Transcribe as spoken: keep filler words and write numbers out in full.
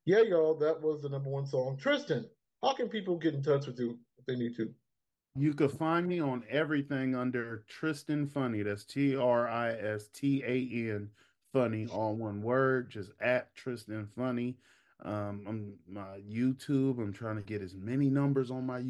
Yeah, y'all, that was the number one song. Tristan, how can people get in touch with you if they need to? You could find me on everything under Tristan Funny. That's T R I S T A N Funny, all one word, just at Tristan Funny. Um, I'm my YouTube. I'm trying to get as many numbers on my